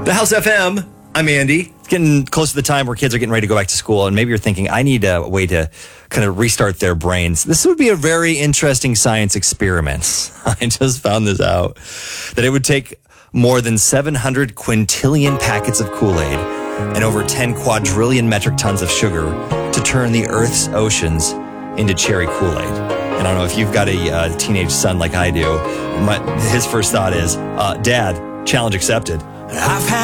The House FM. I'm Andy. It's getting close to the time where kids are getting ready to go back to school, and maybe you're thinking, I need a way to kind of restart their brains. This would be a very interesting science experiment. I just found this out, that it would take more than 700 quintillion packets of Kool-Aid and over 10 quadrillion metric tons of sugar to turn the Earth's oceans into cherry Kool-Aid. And I don't know if you've got a teenage son like I do. His first thought is, Dad, challenge accepted.